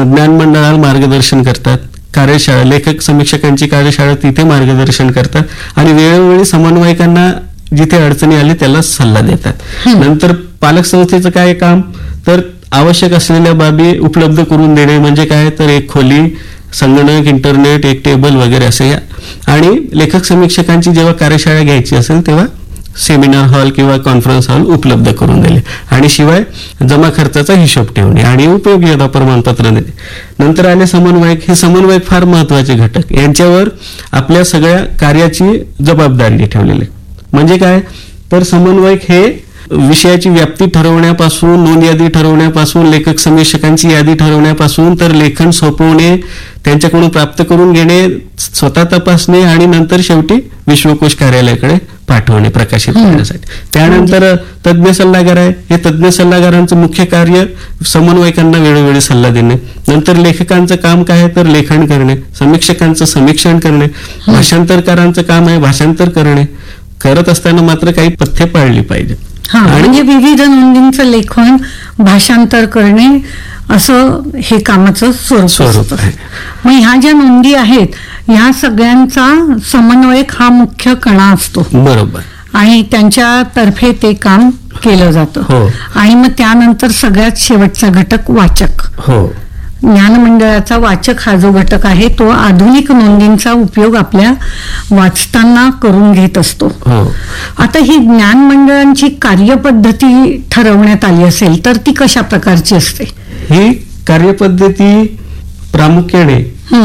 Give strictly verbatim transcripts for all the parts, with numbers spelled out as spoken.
ज्ञान मंडळाला मार्गदर्शन करतात, कार्यशाळा लेखक समीक्षकांची कार्यशाळा तिथे मार्गदर्शन करतात आणि वेळोवेळी समन्वयकांना जिथे अडचणी आली त्याला सल्ला देतात. नंतर पालक संस्थेचं काय काम, तर आवश्यक असलेल्या बाबी उपलब्ध करून देणे. म्हणजे काय, तर एक खोली, संगणक, इंटरनेट, एक टेबल वगैरे असे. आणि लेखक समीक्षकांची जेव्हा कार्यशाळा घ्यायची असेल तेव्हा सेमिनार हॉल किंवा कॉन्फरन्स हॉल उपलब्ध करून दिले आणि शिवाय जमा खर्चाचा हिशोब ठेवणे आणि उपयोगिता प्रमाणपत्र देणे. नंतर आले समन्वयक. हे समन्वयक फार महत्वाचे घटक, यांच्यावर आपल्या सगळ्या कार्याची जबाबदारी ठेवलेली. म्हणजे काय, तर समन्वयक हे विषयाची व्याप्ती ठरवण्यापासून, नोंद यादी ठरवण्यापासून, लेखक समीक्षकांची यादी ठरवण्यापासून तर लेखन सोपवणे, त्यांच्याकडून प्राप्त करून घेणे, स्वतः तपासणे आणि नंतर शेवटी विश्वकोश कार्यालयाकडे पाठवणे प्रकाशित करण्यासाठी. त्यानंतर तज्ज्ञ सल्लागार आहे. हे तज्ज्ञ सल्लागारांचं मुख्य कार्य समन्वयकांना वेळोवेळी सल्ला देणे. नंतर लेखकांचं काम काय आहे, तर लेखन करणे. समीक्षकांचं समीक्षण करणे. भाषांतरकारांचं काम आहे भाषांतर करणे. करत असताना मात्र काही पथ्य पाळली पाहिजे. म्हणजे विविध नोंदींचं लेखन, भाषांतर करणे असं हे कामाचं स्वरूप आहे. मग ह्या ज्या नोंदी आहेत ह्या सगळ्यांचा समन्वयक हा मुख्य कणा असतो. बरोबर. आणि त्यांच्यातर्फे ते काम केलं जातं. आणि मग त्यानंतर सगळ्यात शेवटचा घटक वाचक. हो. ज्ञान मंडळाचा वाचक हा जो घटक आहे तो आधुनिक नोंदींचा उपयोग आपल्या वाचताना करून घेत असतो. आता ही ज्ञान मंडळांची कार्यपद्धती ठरवण्यात आली असेल तर ती कशा प्रकारची असते? ही कार्यपद्धती प्रामुख्याने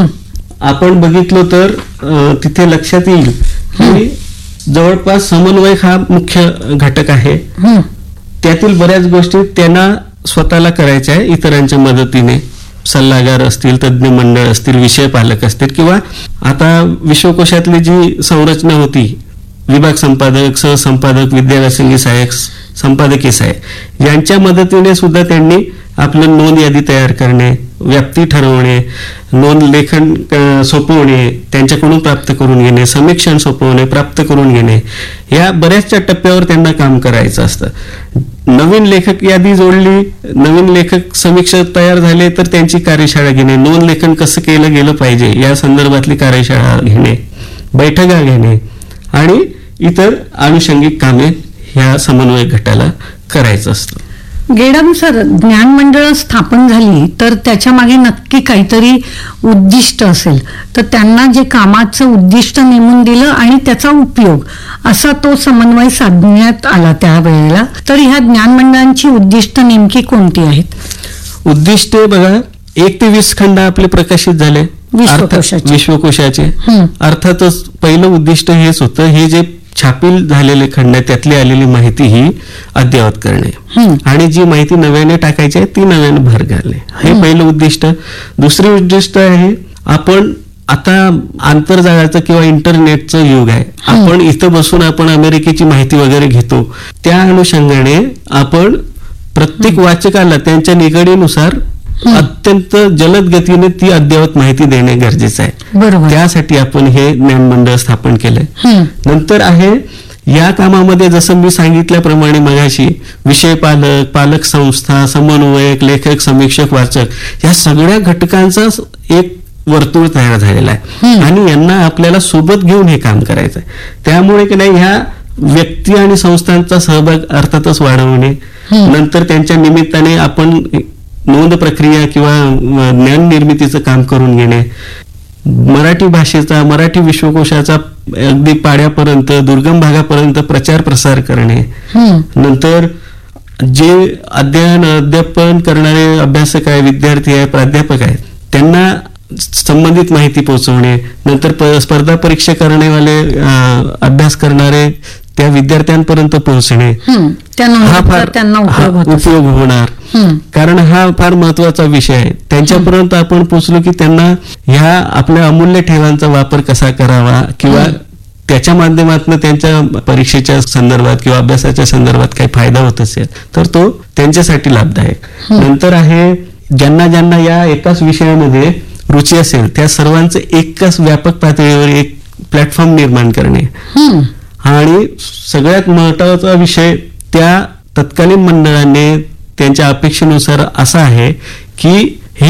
आपण बघितलो तर तिथे लक्षात येईल की जवळपास समन्वयक हा मुख्य घटक आहे. त्यातील बऱ्याच गोष्टी त्यांना स्वतःला करायच्या आहे इतरांच्या मदतीने. सल्लागार असतील, तज्ज्ञ मंडळ असतील, विषय पालक असतील किंवा आता विश्वकोशातली जी संरचना होती, विभाग संपादक, सहसंपादक, विद्याव्यासंगी सहाय्यक, संपादकीय सहाय्यक यांच्या मदतीने सुद्धा त्यांनी आपलं नोंद यादी तयार करणे, व्याप्ती ठरवणे, नोंद लेखन सोपवणे, त्यांच्याकडून प्राप्त करून घेणे, समीक्षण सोपवणे, प्राप्त करून घेणे, या बऱ्याचशा टप्प्यावर त्यांना काम करायचं असतं. नवीन लेखक यादी जोडली, नवीन लेखक समीक्षक तयार झाले तर त्यांची कार्यशाळा घेणे, नोंद लेखन कसं केलं गेलं पाहिजे या संदर्भातली कार्यशाळा घेणे, बैठका घेणे आणि इतर आनुषंगिक कामे ह्या समन्वय गटाला करायचं असतं. गेडाम सर, ज्ञान मंडळ स्थापन झाली तर त्याच्या मागे नक्की काहीतरी उद्दिष्ट असेल, तर त्यांना जे कामाचं उद्दिष्ट नेमून दिलं आणि त्याचा उपयोग असा तो समन्वय साधण्यात आला त्यावेळेला. तर ह्या ज्ञान मंडळांची उद्दिष्ट नेमकी कोणती आहेत? उद्दिष्टे बघा, एक ते वीस खंड आपले प्रकाशित झाले विश्वकोशाचे. अर्थातच पहिलं उद्दिष्ट हेच होतं, हे जे छापील झालेले खंड त्यातली आलेली माहिती ही अद्ययावत करणे आणि जी माहिती नव्याने टाकायची आहे ती नव्याने भर घालणे, हे पहिलं उद्दिष्ट. दुसरे उद्दिष्ट आहे, आपण आता आंतरजाळाचं किंवा इंटरनेटचं युग आहे. आपण इथं बसून आपण अमेरिकेची माहिती वगैरे घेतो, त्या अनुषंगाने आपण प्रत्येक वाचकाला त्यांच्या निगडीनुसार अत्यंत जलद गतीने ती अद्ययावत माहिती देणे गरजेचं आहे. त्यासाठी आपण हे ज्ञान मंडळ स्थापन केलंय. नंतर आहे या कामामध्ये जसं मी सांगितल्याप्रमाणे मगाशी विषय पालक, पालक संस्था, समन्वयक, लेखक, समीक्षक, वाचक या सगळ्या घटकांचा एक वर्तुळ तयार झालेला आहे आणि यांना आपल्याला सोबत घेऊन हे काम करायचं आहे. त्यामुळे की नाही ह्या व्यक्ती आणि संस्थांचा सहभाग अर्थातच वाढवणे, नंतर त्यांच्या निमित्ताने आपण नोंद प्रक्रिया किंवा ज्ञान निर्मितीचं काम करून घेणे, मराठी भाषेचा, मराठी विश्वकोशाचा अगदी पाड्यापर्यंत, दुर्गम भागापर्यंत प्रचार प्रसार करणे, नंतर जे अध्ययन अध्यापन करणारे अभ्यासक आहे, विद्यार्थी आहे, प्राध्यापक आहेत त्यांना संबंधित माहिती पोहोचवणे, नंतर स्पर्धा परीक्षा करण्यावाले अभ्यास करणारे त्या विद्यार्थ्यांपर्यंत पोहोचणे, हा फार उपयोग होणार. कारण हा फार महत्वाचा विषय आहे. त्यांच्यापर्यंत आपण पोहोचलो की त्यांना ह्या आपल्या अमूल्य ठेवांचा वापर कसा करावा किंवा त्याच्या माध्यमातून त्यांच्या परीक्षेच्या संदर्भात किंवा अभ्यासाच्या संदर्भात काही फायदा होत असेल तर तो त्यांच्यासाठी लाभदायक. नंतर आहे ज्यांना ज्यांना या एकाच विषयामध्ये रुची असेल त्या सर्वांचं एकाच व्यापक पातळीवर एक प्लॅटफॉर्म निर्माण करणे आणि सगळ्यात महत्वाचा विषय त्या तत्कालीन मंडळाने त्यांच्या अपेक्षेनुसार असा आहे की